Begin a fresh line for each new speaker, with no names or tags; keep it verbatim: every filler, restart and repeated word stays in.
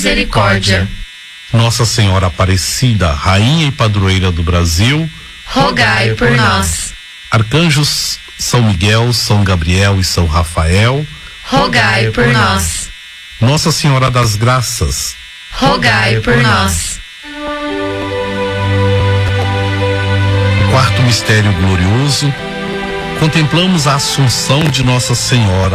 misericórdia.
Nossa Senhora Aparecida, Rainha e Padroeira do Brasil,
rogai por nós.
Arcanjos São Miguel, São Gabriel e São Rafael,
rogai por nós.
Nossa Senhora das Graças,
rogai por nós.
Quarto mistério glorioso, contemplamos a Assunção de Nossa Senhora